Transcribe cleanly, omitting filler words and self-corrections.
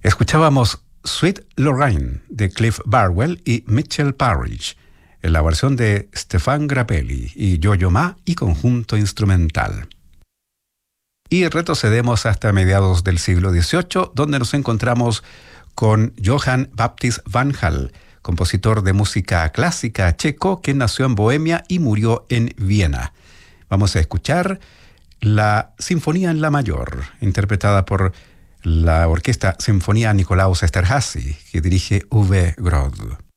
Escuchábamos Sweet Lorraine de Cliff Barwell y Mitchell Parrish, en la versión de Stefan Grappelli y Yo-Yo Ma y conjunto instrumental. Y retrocedemos hasta mediados del siglo XVIII, donde nos encontramos con Johann Baptist van Hall, compositor de música clásica checo que nació en Bohemia y murió en Viena. Vamos a escuchar la Sinfonía en la Mayor, interpretada por la Orquesta Sinfonía Nikolaus Esterházy, que dirige Uwe Groth.